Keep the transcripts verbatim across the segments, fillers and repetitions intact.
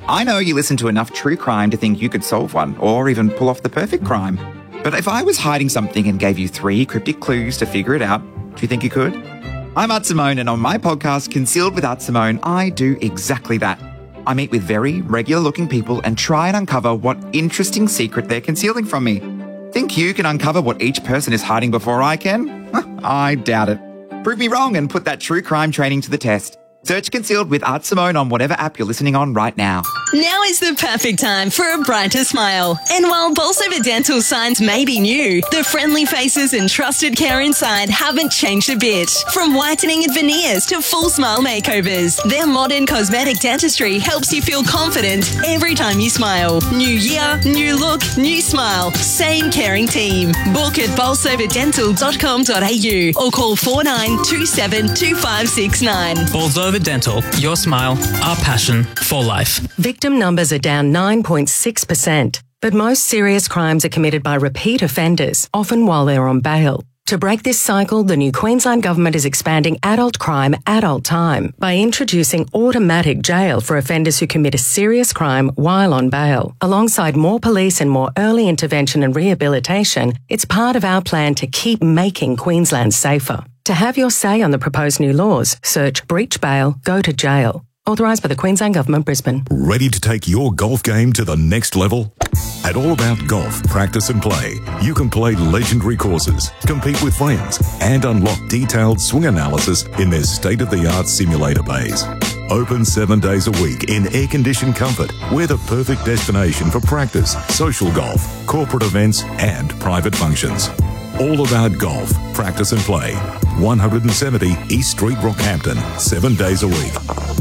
I know you listen to enough true crime to think you could solve one, or even pull off the perfect crime. But if I was hiding something and gave you three cryptic clues to figure it out, do you think you could? I'm Art Simone, and on my podcast, Concealed with Art Simone, I do exactly that. I meet with very regular-looking people and try and uncover what interesting secret they're concealing from me. Think you can uncover what each person is hiding before I can? I doubt it. Prove me wrong and put that true crime training to the test. Search Concealed with Art Simone on whatever app you're listening on right now. Now is the perfect time for a brighter smile. And while Bolsover Dental signs may be new, the friendly faces and trusted care inside haven't changed a bit. From whitening and veneers to full smile makeovers, their modern cosmetic dentistry helps you feel confident every time you smile. New year, new look, new smile. Same caring team. Book at bolsover dental dot com dot a u or call four nine two seven two five six nine. Bolsover Dental, your smile, our passion for life. Victim numbers are down nine point six percent, but most serious crimes are committed by repeat offenders, often while they're on bail. To break this cycle, the new Queensland Government is expanding adult crime, adult time by introducing automatic jail for offenders who commit a serious crime while on bail. Alongside more police and more early intervention and rehabilitation, it's part of our plan to keep making Queensland safer. To have your say on the proposed new laws, search breach bail, go to jail. Authorised by the Queensland Government, Brisbane. Ready to take your golf game to the next level? At All About Golf, Practice and Play, you can play legendary courses, compete with friends, and unlock detailed swing analysis in their state-of-the-art simulator bays. Open seven days a week in air-conditioned comfort, we're the perfect destination for practice, social golf, corporate events, and private functions. All About Golf, Practice and Play. one seventy East Street, Rockhampton. Seven days a week.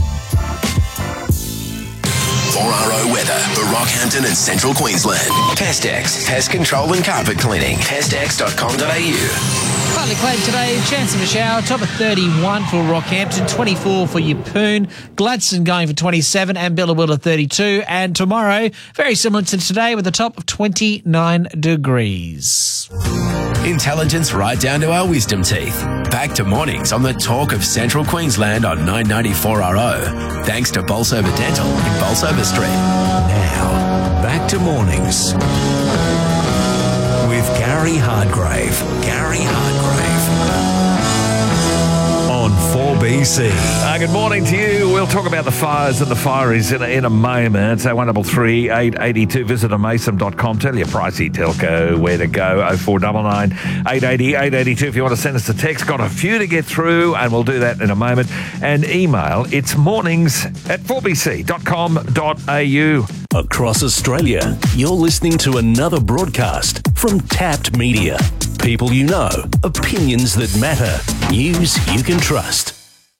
four R O weather for Rockhampton and Central Queensland. Pestex, pest control and carpet cleaning. pestex dot com dot a u. Partly cloudy today, chance of a shower, top of thirty-one for Rockhampton, twenty-four for Yeppoon, Gladstone going for twenty-seven and Billawilla thirty-two, and tomorrow, very similar to today with a top of twenty-nine degrees. Intelligence right down to our wisdom teeth. Back to mornings on the Talk of Central Queensland on nine ninety-four R O. Thanks to Bolsover Dental in Bolsover Street. Now, back to mornings with Gary Hardgrave. Gary Hardgrave. On four B C. Uh, good morning to you. We'll talk about the fires and the fireys in a, in a moment. So one double three eight eighty two. Visit amason dot com. Tell your pricey telco where to go. Oh four nine nine eight eighty eight eighty two. If you want to send us a text, got a few to get through, and we'll do that in a moment. And email, it's mornings at four b c dot com dot a u. Across Australia, you're listening to another broadcast from Tapped Media. People you know, opinions that matter, news you can trust.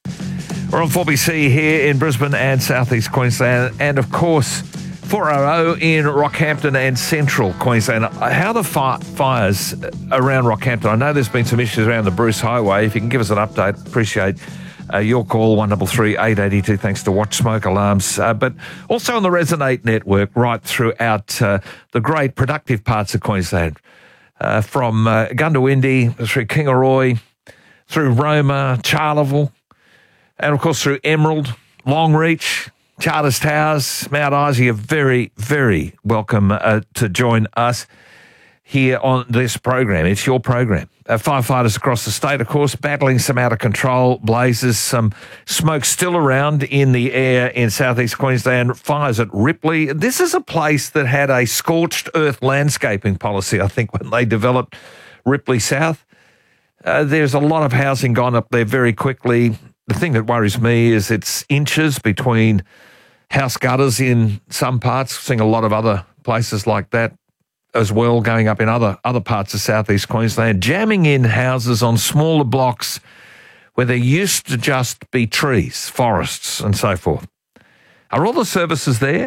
We're on four B C here in Brisbane and southeast Queensland, and of course four R O in Rockhampton and central Queensland. How are the fi- fires around Rockhampton? I know there's been some issues around the Bruce Highway. If you can give us an update, appreciate Uh, your call, one double three eight eighty two, thanks to Watch Smoke Alarms. Uh, but also on the Resonate network right throughout uh, the great productive parts of Queensland. Uh, from uh, Gundawindi, through Kingaroy, through Roma, Charleville, and of course through Emerald, Longreach, Charters Towers, Mount Isa. You're very, very welcome uh, to join us here on this program. It's your program. Uh, firefighters across the state, of course, battling some out-of-control blazes, some smoke still around in the air in southeast Queensland, fires at Ripley. This is a place that had a scorched earth landscaping policy, I think, when they developed Ripley South. Uh, there's a lot of housing gone up there very quickly. The thing that worries me is it's inches between house gutters in some parts. Seeing a lot of other places like that as well going up in other other parts of southeast Queensland, jamming in houses on smaller blocks where there used to just be trees, forests and so forth. Are all the services there,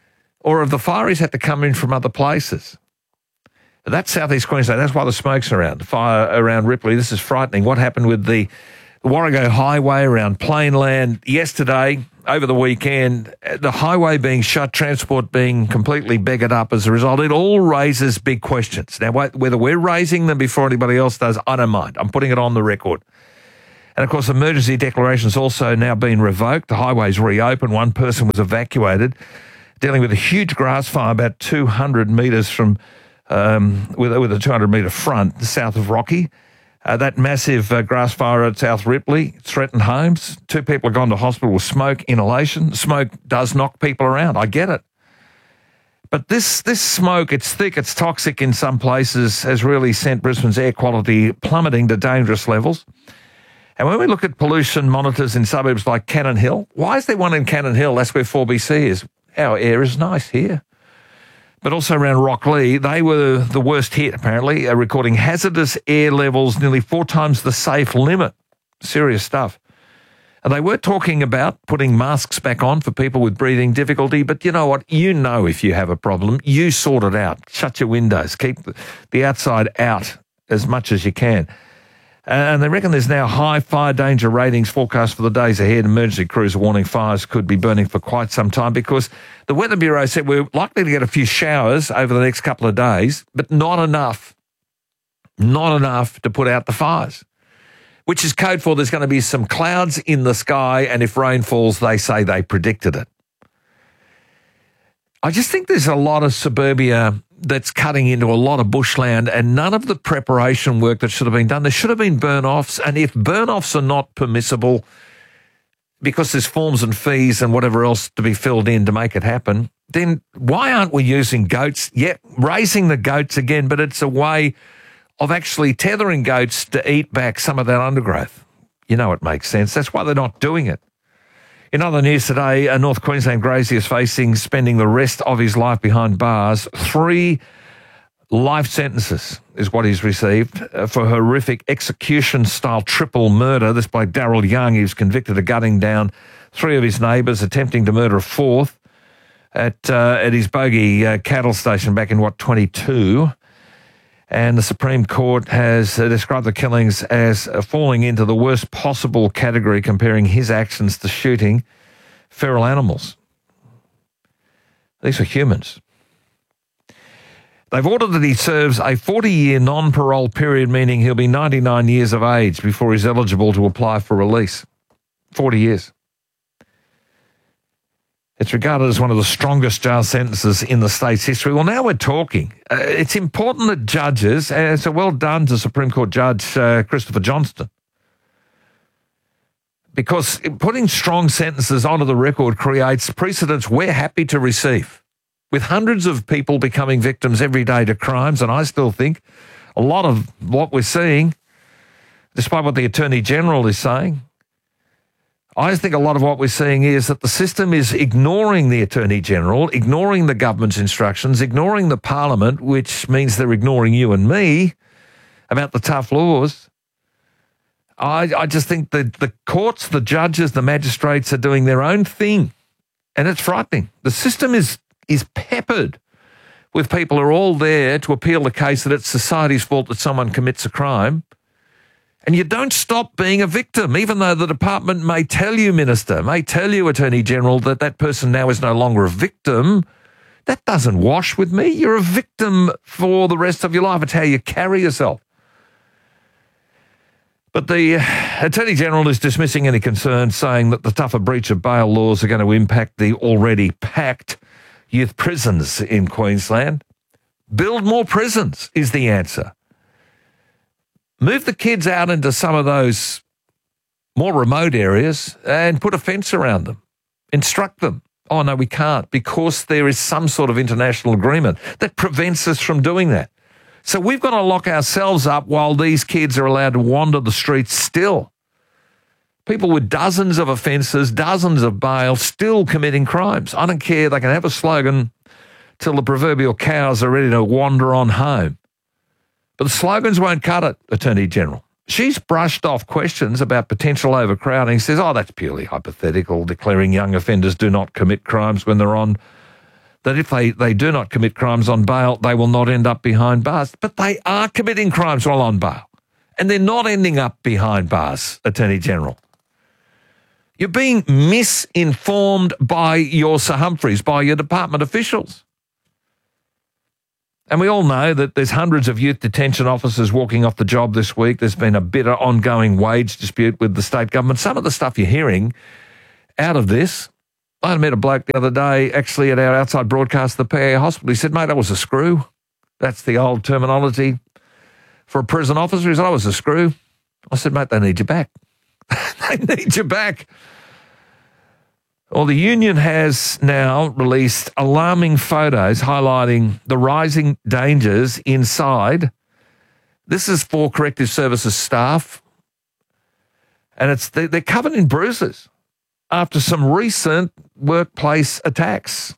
or have the fireys had to come in from other places? That's southeast Queensland. That's why the smoke's around. The fire around Ripley, this is frightening. What happened with the Warrego Highway around Plainland yesterday, over the weekend, the highway being shut, transport being completely beggared up as a result, it all raises big questions. Now, whether we're raising them before anybody else does, I don't mind. I'm putting it on the record. And, of course, emergency declarations also now been revoked. The highway's reopened. One person was evacuated. dealing with a huge grass fire about two hundred metres from, um, with, with a two hundred metre front south of Rocky. Uh, that massive uh, grass fire at South Ripley threatened homes. Two people have gone to hospital with smoke inhalation. Smoke does knock people around. I get it. But this this smoke, it's thick, it's toxic in some places, has really sent Brisbane's air quality plummeting to dangerous levels. And when we look at pollution monitors in suburbs like Cannon Hill, why is there one in Cannon Hill? That's where four B C is. Our air is nice here. But also around Rocklea, they were the worst hit, apparently, uh, recording hazardous air levels nearly four times the safe limit. Serious stuff. And they were talking about putting masks back on for people with breathing difficulty, but you know what? You know if you have a problem, you sort it out. Shut your windows. Keep the outside out as much as you can. And they reckon there's now high fire danger ratings forecast for the days ahead. Emergency crews are warning fires could be burning for quite some time because the Weather Bureau said we're likely to get a few showers over the next couple of days, but not enough. Not enough to put out the fires, which is code for there's going to be some clouds in the sky, and if rain falls, they say they predicted it. I just think there's a lot of suburbia that's cutting into a lot of bushland and none of the preparation work that should have been done. There should have been burn-offs, and if burn-offs are not permissible because there's forms and fees and whatever else to be filled in to make it happen, then why aren't we using goats? Yeah, raising the goats again, but it's a way of actually tethering goats to eat back some of that undergrowth. You know it makes sense. That's why they're not doing it. In other news today, a North Queensland grazier is facing spending the rest of his life behind bars. Three life sentences is what he's received for horrific execution-style triple murder. This by Daryl Young. He was convicted of gutting down three of his neighbours, attempting to murder a fourth at uh, at his Bogey uh, cattle station back in, what, twenty-two. And the Supreme Court has uh, described the killings as uh, falling into the worst possible category, comparing his actions to shooting feral animals. These are humans. They've ordered that he serves a forty-year non-parole period, meaning he'll be ninety-nine years of age before he's eligible to apply for release. forty years. It's regarded as one of the strongest jail sentences in the state's history. Well, now we're talking. Uh, it's important that judges, uh, so well done to Supreme Court Judge uh, Christopher Johnston, because putting strong sentences onto the record creates precedents we're happy to receive. With hundreds of people becoming victims every day to crimes, and I still think a lot of what we're seeing, despite what the Attorney General is saying, I think a lot of what we're seeing is that the system is ignoring the Attorney General, ignoring the government's instructions, ignoring the Parliament, which means they're ignoring you and me about the tough laws. I, I just think that the courts, the judges, the magistrates are doing their own thing, and it's frightening. The system is is peppered with people who are all there to appeal the case that it's society's fault that someone commits a crime. And you don't stop being a victim, even though the department may tell you, Minister, may tell you, Attorney General, that that person now is no longer a victim. That doesn't wash with me. You're a victim for the rest of your life. It's how you carry yourself. But the Attorney General is dismissing any concerns, saying that the tougher breach of bail laws are going to impact the already packed youth prisons in Queensland. Build more prisons is the answer. Move the kids out into some of those more remote areas and put a fence around them. Instruct them. Oh, no, we can't, because there is some sort of international agreement that prevents us from doing that. So we've got to lock ourselves up while these kids are allowed to wander the streets still. People with dozens of offences, dozens of bail, still committing crimes. I don't care. They can have a slogan till the proverbial cows are ready to wander on home. But the slogans won't cut it, Attorney General. She's brushed off questions about potential overcrowding, says, oh, that's purely hypothetical, declaring young offenders do not commit crimes when they're on, that if they, they do not commit crimes on bail, they will not end up behind bars. But they are committing crimes while on bail, and they're not ending up behind bars, Attorney General. You're being misinformed by your Sir Humphreys, by your department officials. And we all know that there's hundreds of youth detention officers walking off the job this week. There's been a bitter ongoing wage dispute with the state government. Some of the stuff you're hearing out of this I met a bloke the other day, actually at our outside broadcast, the P A hospital. He said, mate, I was a screw. That's the old terminology for a prison officer. He said, I was a screw. I said, mate, they need you back. They need you back. Well, the union has now released alarming photos highlighting the rising dangers inside. This is for corrective services staff, and it's they're covered in bruises after some recent workplace attacks.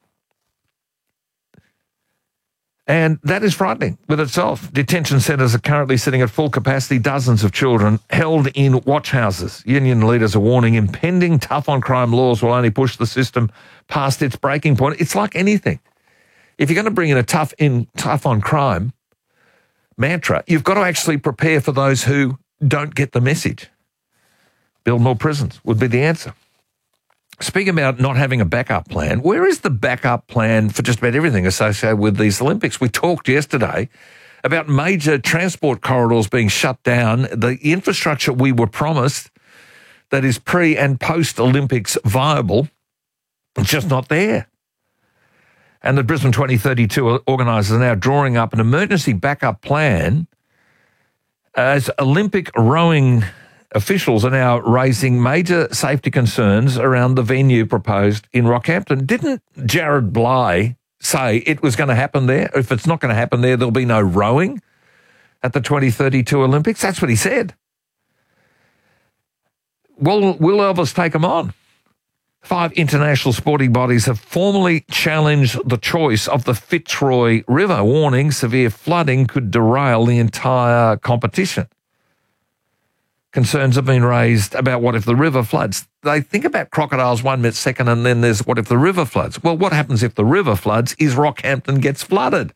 And that is frightening with itself. Detention centres are currently sitting at full capacity, dozens of children held in watch houses. Union leaders are warning impending tough-on-crime laws will only push the system past its breaking point. It's like anything. If you're going to bring in a tough in tough-on-crime mantra, you've got to actually prepare for those who don't get the message. Build more prisons would be the answer. Speaking about not having a backup plan, where is the backup plan for just about everything associated with these Olympics? We talked yesterday about major transport corridors being shut down, the infrastructure we were promised that is pre- and post-Olympics viable, it's just not there. And the Brisbane twenty thirty-two organisers are now drawing up an emergency backup plan as Olympic rowing officials are now raising major safety concerns around the venue proposed in Rockhampton. Didn't Jared Bly say it was going to happen there? If it's not going to happen there, there'll be no rowing at the twenty thirty-two Olympics? That's what he said. Will, will Elvis take them on? Five international sporting bodies have formally challenged the choice of the Fitzroy River, warning severe flooding could derail the entire competition. Concerns have been raised about what if the river floods. They think about crocodiles one minute second and then there's what if the river floods. Well, what happens if the river floods is Rockhampton gets flooded.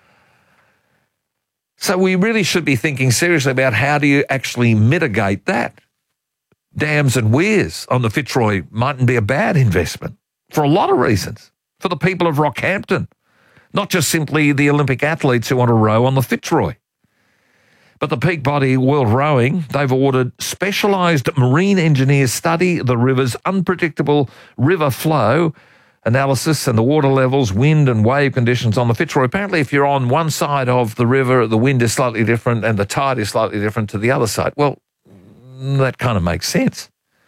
So we really should be thinking seriously about how do you actually mitigate that. Dams and weirs on the Fitzroy mightn't be a bad investment for a lot of reasons. For the people of Rockhampton, not just simply the Olympic athletes who want to row on the Fitzroy. But the peak body World Rowing, they've ordered specialised marine engineers study the river's unpredictable river flow analysis and the water levels, wind and wave conditions on the Fitzroy. Apparently, if you're on one side of the river, the wind is slightly different and the tide is slightly different to the other side. Well, that kind of makes sense.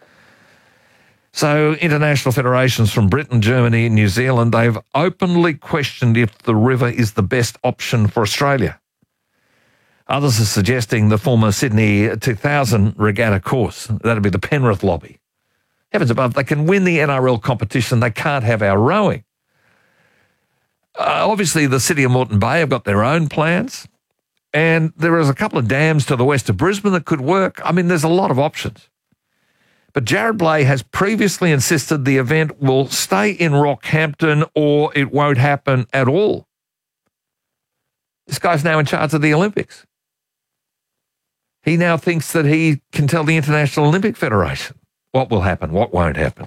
So international federations from Britain, Germany and New Zealand, they've openly questioned if the river is the best option for Australia. Others are suggesting the former Sydney two thousand regatta course. That'd be the Penrith lobby. Heavens above, they can win the N R L competition. They can't have our rowing. Uh, obviously, the City of Moreton Bay have got their own plans. And there is a couple of dams to the west of Brisbane that could work. I mean, there's a lot of options. But Jared Blay has previously insisted the event will stay in Rockhampton or it won't happen at all. This guy's now in charge of the Olympics. He now thinks that he can tell the International Olympic Federation what will happen, what won't happen.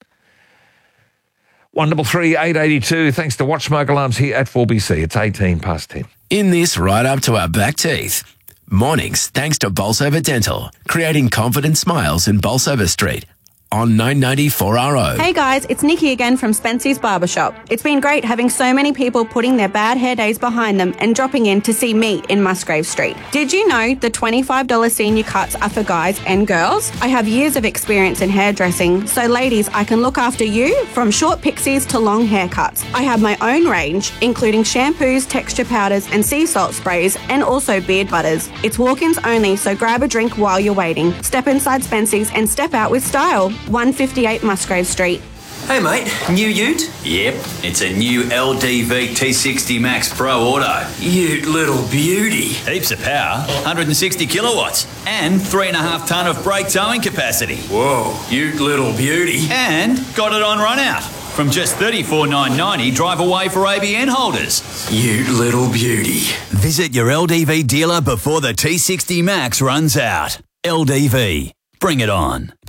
one double three eight eighty two. Thanks to Watch Smoke Alarms here at four B C. It's eighteen past ten. In this right up to our back teeth. Mornings thanks to Bolsover Dental, creating confident smiles in Bolsover Street. On nine ninety-four R O. Hey guys, it's Nikki again from Spency's Barbershop. It's been great having so many people putting their bad hair days behind them and dropping in to see me in Musgrave Street. Did you know the twenty-five dollars senior cuts are for guys and girls? I have years of experience in hairdressing, so ladies, I can look after you from short pixies to long haircuts. I have my own range, including shampoos, texture powders and sea salt sprays, and also beard butters. It's walk-ins only, so grab a drink while you're waiting. Step inside Spency's and step out with style. one fifty-eight Musgrave Street. Hey mate, new ute? Yep, it's a new L D V T sixty Max Pro Auto. Ute little beauty. Heaps of power, one hundred sixty kilowatts, and three and a half tonne of brake towing capacity. Whoa, ute little beauty. And got it on run out. From just thirty-four thousand nine hundred ninety dollars, drive away for A B N holders. Ute little beauty. Visit your L D V dealer before the T sixty Max runs out. L D V. Bring it on.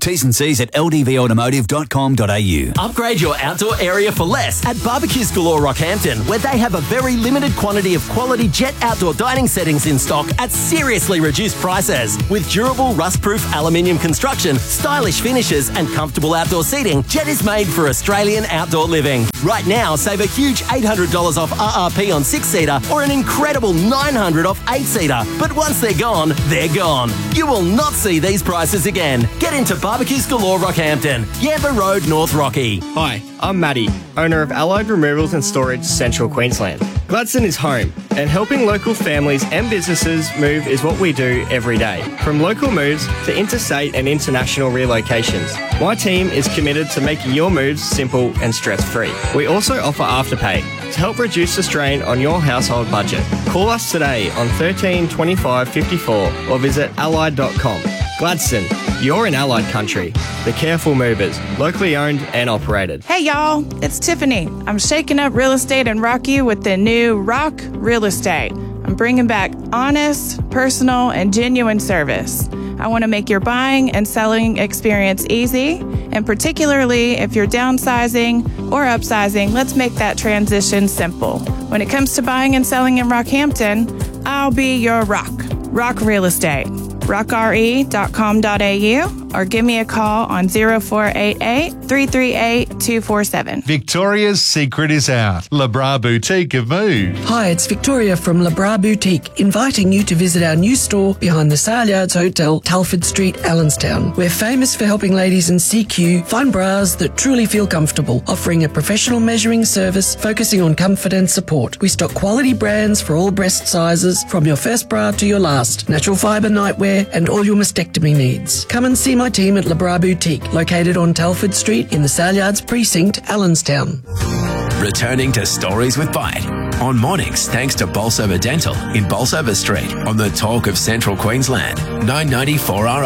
T's and C's at l d v automotive dot com dot a u. Upgrade your outdoor area for less at Barbecues Galore Rockhampton, where they have a very limited quantity of quality Jet outdoor dining settings in stock at seriously reduced prices. With durable, rust-proof aluminium construction, stylish finishes and comfortable outdoor seating, Jet is made for Australian outdoor living. Right now, save a huge eight hundred dollars off R R P on six-seater or an incredible nine hundred dollars off eight-seater. But once they're gone, they're gone. You will not see these prices again. Get into Barbecues Galore Rockhampton, Yamba Road, North Rocky. Hi, I'm Matty, owner of Allied Removals and Storage, Central Queensland. Gladstone is home, and helping local families and businesses move is what we do every day. From local moves to interstate and international relocations, my team is committed to making your moves simple and stress-free. We also offer Afterpay to help reduce the strain on your household budget. Call us today on thirteen twenty-five fifty-four or visit allied dot com. Gladstone, you're in Allied country. The Careful Movers, locally owned and operated. Hey y'all, it's Tiffany. I'm shaking up real estate in Rocky with the new Rock Real Estate. I'm bringing back honest, personal, and genuine service. I want to make your buying and selling experience easy, and particularly if you're downsizing or upsizing, let's make that transition simple. When it comes to buying and selling in Rockhampton, I'll be your rock. Rock Real Estate. rock r e dot com dot a u or give me a call on zero four eight eight, three three eight, two four seven. Victoria's secret is out. LeBras Boutique have moved. Hi, it's Victoria from LeBras Boutique, inviting you to visit our new store behind the Sale Yards Hotel, Telford Street, Allenstown. We're famous for helping ladies in C Q find bras that truly feel comfortable, offering a professional measuring service focusing on comfort and support. We stock quality brands for all breast sizes, from your first bra to your last, natural fibre nightwear and all your mastectomy needs. Come and see my team at LeBras Boutique, located on Telford Street in the Sale Yards Precinct, Allenstown. Returning to Stories with Bite on mornings, thanks to Bolsover Dental in Bolsover Street on the Talk of Central Queensland, nine ninety-four R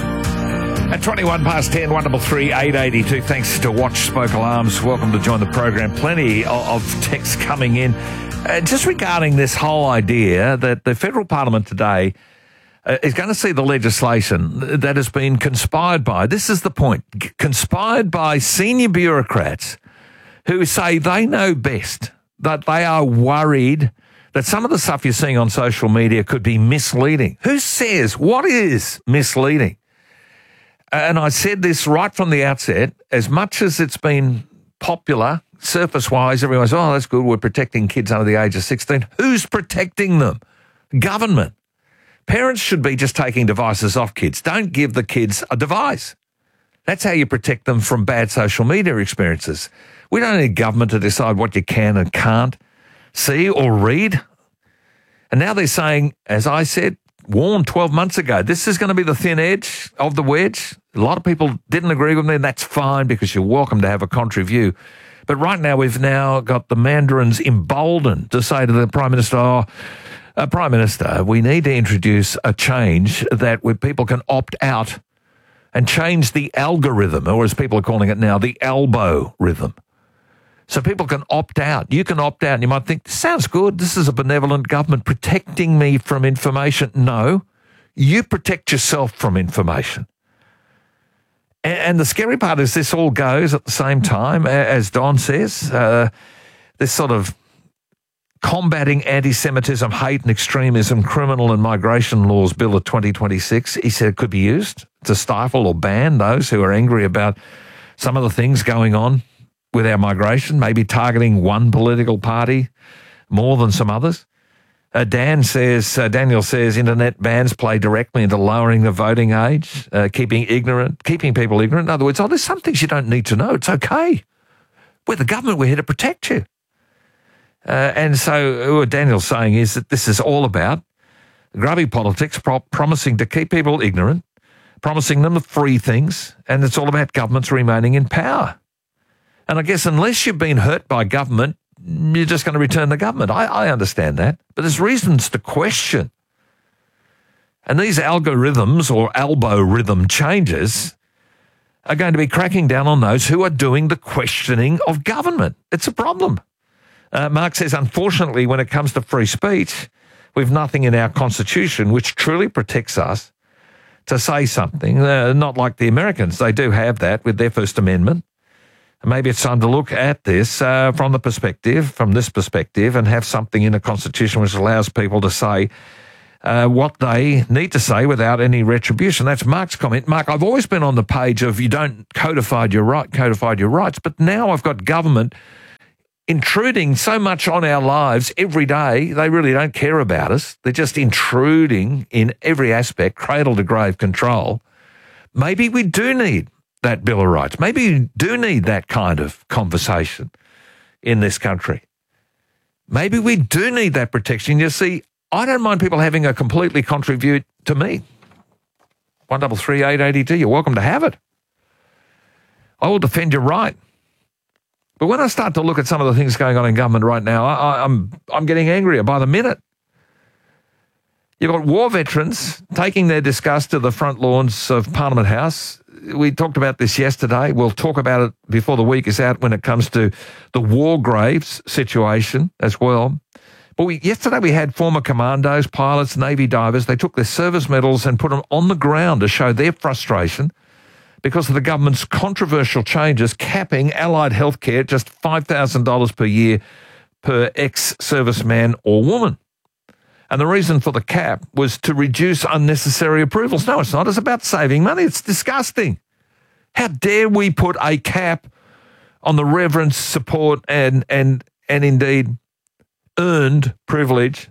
O. At twenty-one past ten, one double three, eight eighty-two. Thanks to Watch Smoke Alarms. Welcome to join the program. Plenty of, of texts coming in. Uh, just regarding this whole idea that the federal parliament today uh, is going to see the legislation that has been conspired by, this is the point, c- conspired by senior bureaucrats who say they know best, that they are worried that some of the stuff you're seeing on social media could be misleading. Who says what is misleading? And I said this right from the outset, as much as it's been popular, surface-wise, everyone's, oh, that's good, we're protecting kids under the age of sixteen. Who's protecting them? Government. Parents should be just taking devices off kids. Don't give the kids a device. That's how you protect them from bad social media experiences. We don't need government to decide what you can and can't see or read. And now they're saying, as I said, warned twelve months ago, this is going to be the thin edge of the wedge. A lot of people didn't agree with me, and that's fine because you're welcome to have a contrary view. But right now we've now got the mandarins emboldened to say to the Prime Minister, oh, uh, Prime Minister, we need to introduce a change that where people can opt out and change the algorithm, or as people are calling it now, the elbow rhythm. So people can opt out. You can opt out and you might think, this sounds good. This is a benevolent government protecting me from information. No, you protect yourself from information. And, and the scary part is this all goes at the same time, as Don says, uh, this sort of combating anti-Semitism, hate and extremism, criminal and migration laws bill of twenty twenty-six. He said it could be used to stifle or ban those who are angry about some of the things going on with our migration, maybe targeting one political party more than some others. Uh, Dan says, uh, Daniel says, internet bans play directly into lowering the voting age, uh, keeping ignorant, keeping people ignorant. In other words, oh, there's some things you don't need to know. It's okay. We're the government. We're here to protect you. Uh, and so what Daniel's saying is that this is all about grubby politics, pro- promising to keep people ignorant, promising them the free things, and it's all about governments remaining in power. And I guess unless you've been hurt by government, you're just going to return the government. I, I understand that. But there's reasons to question. And these algorithms or elbow rhythm changes are going to be cracking down on those who are doing the questioning of government. It's a problem. Uh, Mark says, unfortunately, when it comes to free speech, we've nothing in our constitution which truly protects us to say something, uh, not like the Americans. They do have that with their First Amendment. Maybe it's time to look at this uh, from the perspective, from this perspective, and have something in the Constitution which allows people to say uh, what they need to say without any retribution. That's Mark's comment. Mark, I've always been on the page of you don't codify your right, codified your rights, but now I've got government intruding so much on our lives every day. They really don't care about us. They're just intruding in every aspect, cradle to grave control. Maybe we do need that Bill of Rights. Maybe we do need that kind of conversation in this country. Maybe we do need that protection. You see, I don't mind people having a completely contrary view to me. one double three eight eight two, you're welcome to have it. I will defend your right. But when I start to look at some of the things going on in government right now, I, I'm I'm getting angrier by the minute. You've got war veterans taking their disgust to the front lawns of Parliament House. We talked about this yesterday. We'll talk about it before the week is out when it comes to the war graves situation as well. But we, yesterday we had former commandos, pilots, Navy divers. They took their service medals and put them on the ground to show their frustration because of the government's controversial changes capping allied healthcare at just five thousand dollars per year per ex-serviceman or woman. And the reason for the cap was to reduce unnecessary approvals. No, it's not. It's about saving money. It's disgusting. How dare we put a cap on the reverence, support, and and and indeed earned privilege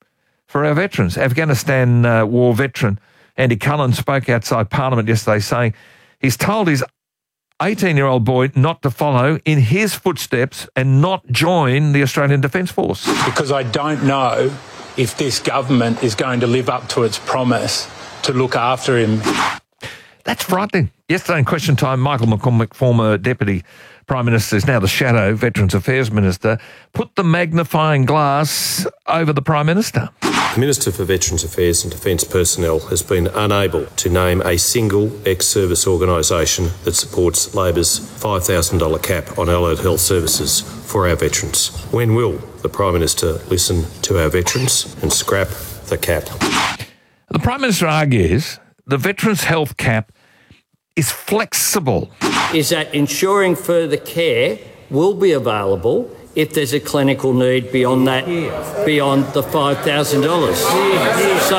for our veterans. Afghanistan uh, war veteran Andy Cullen spoke outside Parliament yesterday saying he's told his eighteen-year-old boy not to follow in his footsteps and not join the Australian Defence Force. Because I don't know if this government is going to live up to its promise to look after him. That's frightening. Yesterday in Question Time, Michael McCormack, former Deputy Prime Minister, is now the Shadow Veterans Affairs Minister, put the magnifying glass over the Prime Minister. The Minister for Veterans Affairs and Defence Personnel has been unable to name a single ex-service organisation that supports Labor's five thousand dollars cap on allied health services for our veterans. When will the Prime Minister listen to our veterans and scrap the cap? The Prime Minister argues the veterans' health cap is flexible. Is that ensuring further care will be available if there's a clinical need beyond that, beyond the five thousand dollars. So,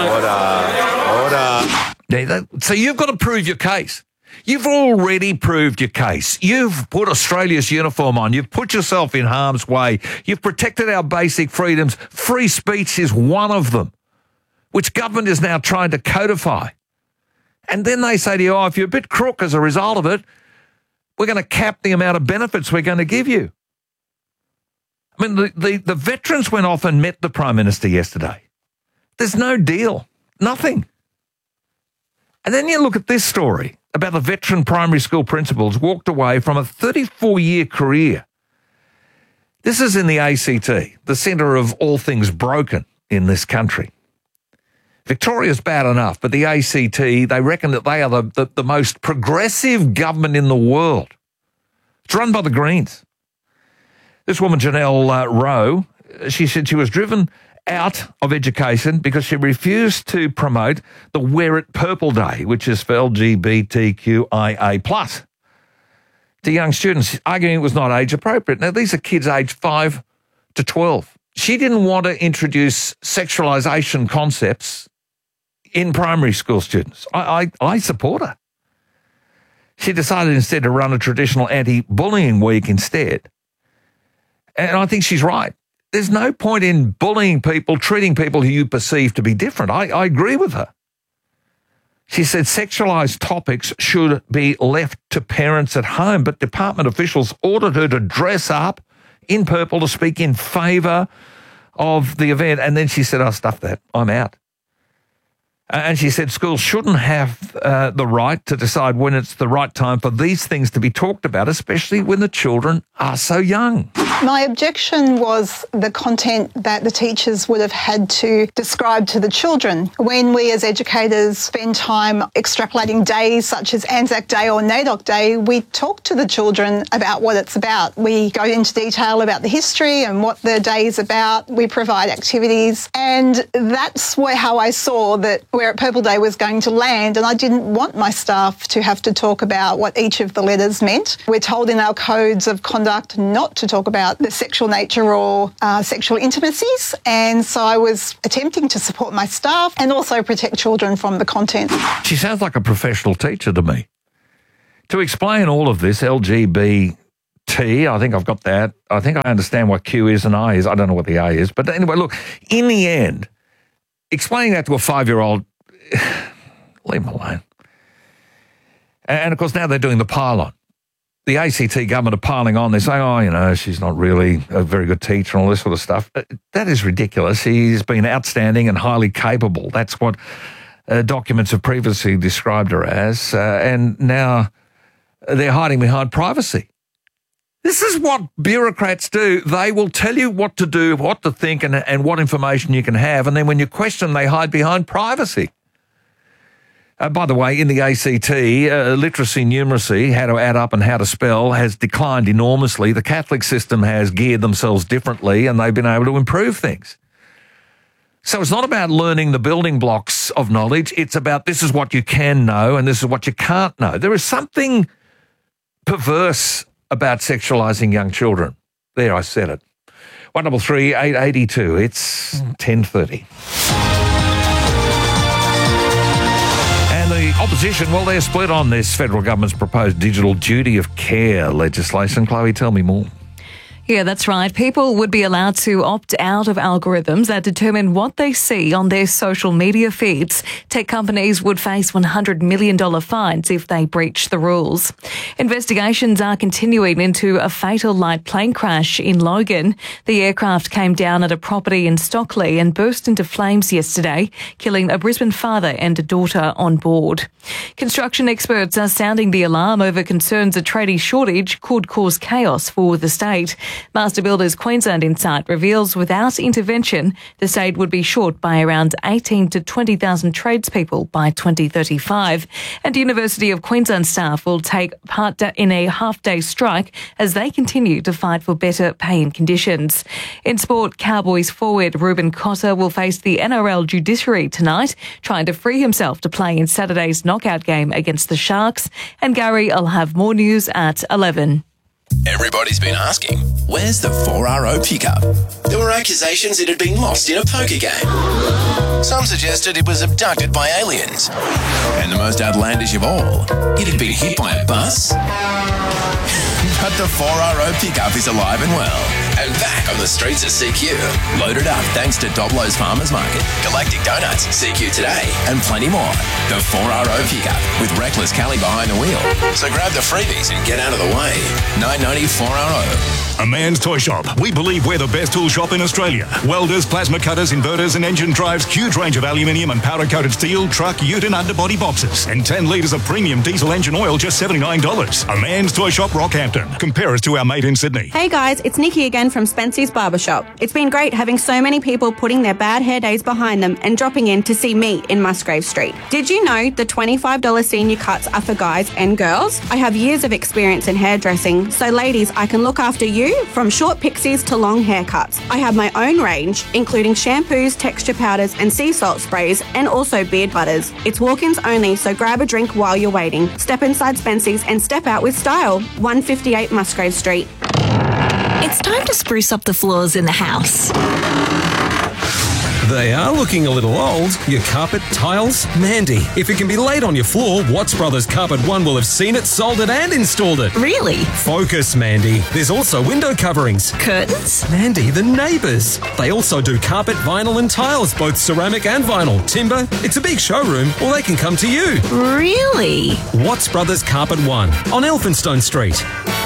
order, order. So you've got to prove your case. You've already proved your case. You've put Australia's uniform on. You've put yourself in harm's way. You've protected our basic freedoms. Free speech is one of them, which government is now trying to codify. And then they say to you, oh, if you're a bit crook as a result of it, we're going to cap the amount of benefits we're going to give you. I mean, the, the, the veterans went off and met the Prime Minister yesterday. There's no deal. Nothing. And then you look at this story about the veteran primary school principals walked away from a thirty-four-year career. This is in the A C T, the centre of all things broken in this country. Victoria's bad enough, but the A C T, they reckon that they are the, the, the most progressive government in the world. It's run by the Greens. This woman, Janelle uh, Rowe, she said she was driven out of education because she refused to promote the Wear It Purple Day, which is for L G B T Q I A plus, to young students, arguing it was not age appropriate. Now, these are kids aged five to twelve. She didn't want to introduce sexualisation concepts in primary school students. I, I, I support her. She decided instead to run a traditional anti-bullying week instead. And I think she's right. There's no point in bullying people, treating people who you perceive to be different. I, I agree with her. She said sexualised topics should be left to parents at home, but department officials ordered her to dress up in purple to speak in favour of the event. And then she said, oh, stuff that, I'm out. And she said schools shouldn't have uh, the right to decide when it's the right time for these things to be talked about, especially when the children are so young. My objection was the content that the teachers would have had to describe to the children. When we as educators spend time extrapolating days such as Anzac Day or NAIDOC Day, we talk to the children about what it's about. We go into detail about the history and what the day is about. We provide activities, and that's where how I saw that where Purple Day was going to land, and I didn't want my staff to have to talk about what each of the letters meant. We're told in our codes of conduct not to talk about the sexual nature or uh, sexual intimacies, and so I was attempting to support my staff and also protect children from the content. She sounds like a professional teacher to me. To explain all of this, L G B T, I think I've got that. I think I understand what Q is and I is. I don't know what the A is. But anyway, look, in the end, explaining that to a five-year-old, leave them alone. And, of course, now they're doing the pile-on. The A C T government are piling on. They're saying, oh, you know, she's not really a very good teacher and all this sort of stuff. That is ridiculous. She's been outstanding and highly capable. That's what uh, documents have previously described her as. Uh, and now they're hiding behind privacy. This is what bureaucrats do. They will tell you what to do, what to think, and, and what information you can have. And then when you question, they hide behind privacy. Uh, by the way, in the A C T, uh, literacy numeracy, how to add up and how to spell, has declined enormously. The Catholic system has geared themselves differently and they've been able to improve things. So it's not about learning the building blocks of knowledge. It's about this is what you can know and this is what you can't know. There is something perverse about sexualising young children. There, I said it. one double three eight eight two. It's ten thirty. The opposition, well, they're split on this federal government's proposed digital duty of care legislation. Chloe, tell me more. Yeah, that's right. People would be allowed to opt out of algorithms that determine what they see on their social media feeds. Tech companies would face one hundred million dollars fines if they breach the rules. Investigations are continuing into a fatal light plane crash in Logan. The aircraft came down at a property in Stockley and burst into flames yesterday, killing a Brisbane father and a daughter on board. Construction experts are sounding the alarm over concerns a tradie shortage could cause chaos for the state. Master Builders Queensland Insight reveals without intervention, the state would be short by around eighteen to twenty thousand tradespeople by twenty thirty-five. And University of Queensland staff will take part in a half-day strike as they continue to fight for better pay and conditions. In sport, Cowboys forward Ruben Cotter will face the N R L judiciary tonight, trying to free himself to play in Saturday's knockout game against the Sharks. And Gary will have more news at eleven. Everybody's been asking, where's the four R O pickup? There were accusations it had been lost in a poker game. Some suggested it was abducted by aliens. And the most outlandish of all, it had been hit by a bus. But the four R O pickup is alive and well, and back on the streets of C Q. Loaded up thanks to Doblo's Farmers Market, Galactic Donuts, C Q Today, and plenty more. The four R O pickup with Reckless Callie behind the wheel. So grab the freebies and get out of the way. nine ninety four R O. A Man's Toy Shop. We believe we're the best tool shop in Australia. Welders, plasma cutters, inverters and engine drives, huge range of aluminium and powder-coated steel, truck, ute and underbody boxes. And ten litres of premium diesel engine oil, just seventy-nine dollars. A Man's Toy Shop, Rockhampton. Compare us to our mate in Sydney. Hey guys, it's Nikki again from Spency's Barbershop. It's been great having so many people putting their bad hair days behind them and dropping in to see me in Musgrave Street. Did you know the twenty-five dollars senior cuts are for guys and girls? I have years of experience in hairdressing, so ladies, I can look after you from short pixies to long haircuts. I have my own range, including shampoos, texture powders and sea salt sprays, and also beard butters. It's walk-ins only, so grab a drink while you're waiting. Step inside Spency's and step out with style. one fifty-eight Musgrave Street. It's time to spruce up the floors in the house. They are looking a little old. Your carpet, tiles, Mandy. If it can be laid on your floor, Watts Brothers Carpet One will have seen it, sold it and installed it. Really? Focus, Mandy. There's also window coverings. Curtains? Mandy, the neighbours. They also do carpet, vinyl and tiles, both ceramic and vinyl. Timber. It's a big showroom, or they can come to you. Really? Watts Brothers Carpet One on Elphinstone Street.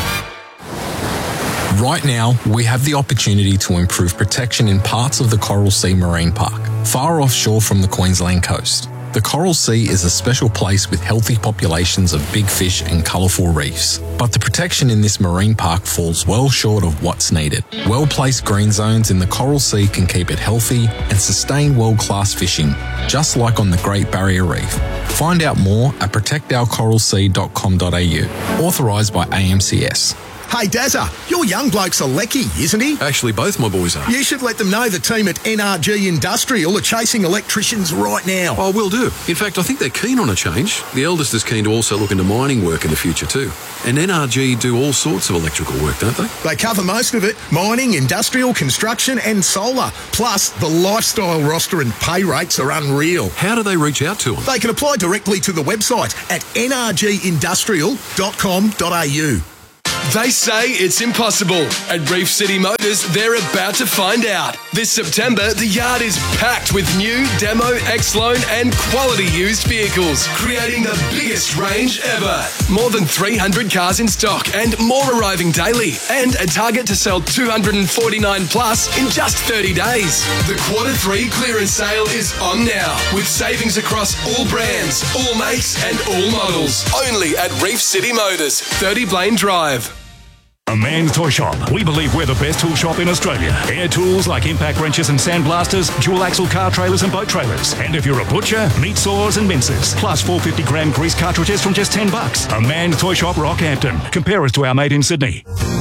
Right now, we have the opportunity to improve protection in parts of the Coral Sea Marine Park, far offshore from the Queensland coast. The Coral Sea is a special place with healthy populations of big fish and colourful reefs. But the protection in this marine park falls well short of what's needed. Well-placed green zones in the Coral Sea can keep it healthy and sustain world-class fishing, just like on the Great Barrier Reef. Find out more at protect our coral sea dot com dot a u. Authorised by A M C S. Hey, Dazza, your young bloke's a lecky, isn't he? Actually, both my boys are. You should let them know the team at N R G Industrial are chasing electricians right now. Oh, will do. In fact, I think they're keen on a change. The eldest is keen to also look into mining work in the future too. And N R G do all sorts of electrical work, don't they? They cover most of it. Mining, industrial, construction and solar. Plus, the lifestyle roster and pay rates are unreal. How do they reach out to them? They can apply directly to the website at n r g industrial dot com dot a u. They say it's impossible. At Reef City Motors, they're about to find out. This September, the yard is packed with new demo, X-Loan and quality used vehicles, creating the biggest range ever. More than three hundred cars in stock and more arriving daily. And a target to sell two hundred forty-nine plus in just thirty days. The quarter three clearance sale is on now, with savings across all brands, all makes and all models. Only at Reef City Motors, thirty Blaine Drive. A Man's Toy Shop. We believe we're the best tool shop in Australia. Air tools like impact wrenches and sandblasters, dual axle car trailers and boat trailers. And if you're a butcher, meat saws and mincers. Plus four hundred fifty gram grease cartridges from just ten bucks. A Man's Toy Shop, Rockhampton. Compare us to our mate in Sydney.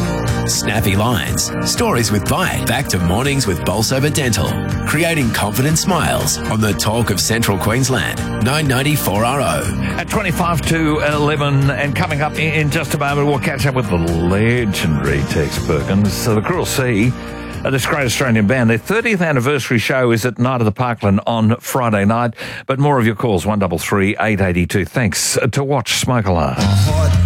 Snappy lines. Stories with bite. Back to mornings with Bolsover Dental. Creating confident smiles on the talk of Central Queensland. nine ninety-four R O. At twenty-five to eleven, and coming up in just a moment, we'll catch up with the legendary Tex Perkins. So the Coral Sea, uh, this great Australian band, their thirtieth anniversary show is at Night of the Parkland on Friday night. But more of your calls, one three three, eight eight two. Thanks to Watch Smoke Alarm.